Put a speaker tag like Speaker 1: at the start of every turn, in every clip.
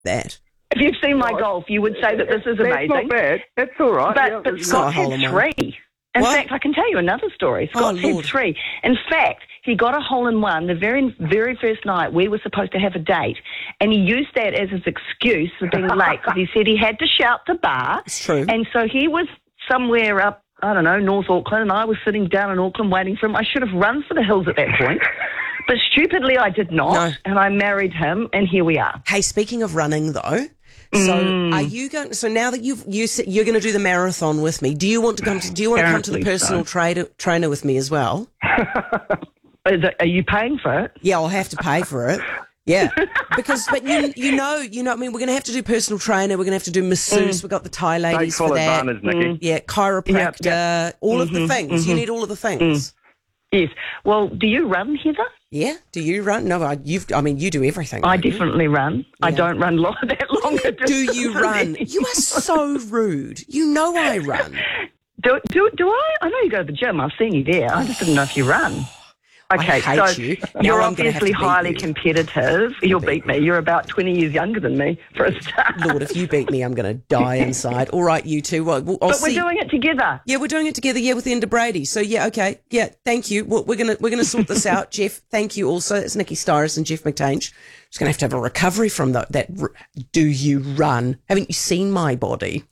Speaker 1: that.
Speaker 2: If you've seen my golf, you would say that this is amazing.
Speaker 3: That's not bad. That's all right.
Speaker 2: But Scott had 3. In fact, I can tell you another story. Scott had 3. In fact, he got a hole-in-one the very, very first night we were supposed to have a date, and he used that as his excuse for being late because he said he had to shout the bar.
Speaker 1: It's true.
Speaker 2: And so he was somewhere up, I don't know, North Auckland, and I was sitting down in Auckland waiting for him. I should have run for the hills at that point. But stupidly, I did not, and I married him, and here we are.
Speaker 1: Hey, speaking of running, though, so are you going? So now that you're going to do the marathon with me, do you want to come to the personal trainer with me as well?
Speaker 2: Are you paying for it?
Speaker 1: Yeah, I'll have to pay for it. Yeah, but you know, I mean, we're going to have to do personal trainer. We're going to have to do masseuse. We've got the Thai ladies for that.
Speaker 3: Advantage, Nikki.
Speaker 1: Yeah, chiropractor, all of the things. You need all of the things.
Speaker 2: Yes. Well, do you run, Heather?
Speaker 1: Yeah. Do you run? No, you do everything.
Speaker 2: I definitely run. Yeah. I don't run that long.
Speaker 1: Do you run? You are so rude. You know I run.
Speaker 2: Do I? I know you go to the gym. I've seen you there. I just didn't know if you run. Okay,
Speaker 1: I hate
Speaker 2: so
Speaker 1: you.
Speaker 2: You're obviously highly competitive. You'll beat me. You're about 20 years younger than me, for a start.
Speaker 1: Lord, if you beat me, I'm going to die inside. All right, you two. Well,
Speaker 2: but we're doing it together.
Speaker 1: Yeah, we're doing it together. Yeah, with the end of Brady. So yeah, okay. Yeah, thank you. We're gonna sort this out, Jeff. Thank you. Also, it's Nikki Styris and Jeff McTange. Just going to have a recovery from that. Do you run? Haven't you seen my body?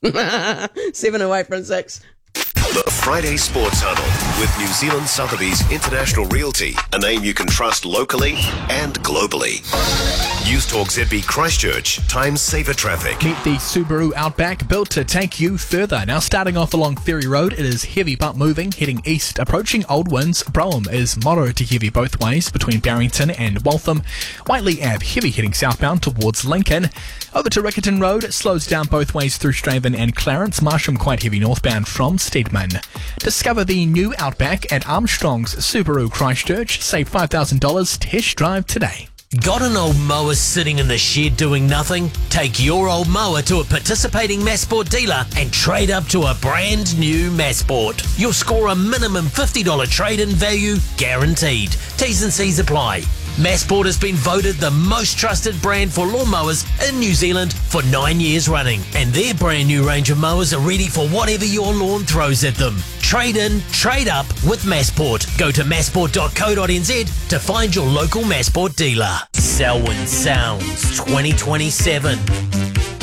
Speaker 1: 70816.
Speaker 4: The Friday Sports Huddle with New Zealand Sotheby's International Realty, a name you can trust locally and globally. News Talk ZB Christchurch, times saver traffic.
Speaker 5: Meet the Subaru Outback, built to take you further. Now, starting off along Ferry Road, it is heavy but moving, heading east, approaching Old Winds. Brougham is moderate to heavy both ways between Barrington and Waltham. Whiteley Ave, heavy heading southbound towards Lincoln. Over to Riccarton Road, it slows down both ways through Straven and Clarence. Marsham quite heavy northbound from Steedman. Discover the new Outback at Armstrong's Subaru Christchurch. Save $5,000 test drive today.
Speaker 6: Got an old mower sitting in the shed doing nothing? Take your old mower to a participating Massport dealer and trade up to a brand new Massport. You'll score a minimum $50 trade-in value guaranteed. T's and C's apply. Massport has been voted the most trusted brand for lawnmowers in New Zealand for 9 years running, and their brand new range of mowers are ready for whatever your lawn throws at them. Trade in, trade up with Massport. Go to massport.co.nz to find your local Massport dealer. Selwyn Sounds 2027.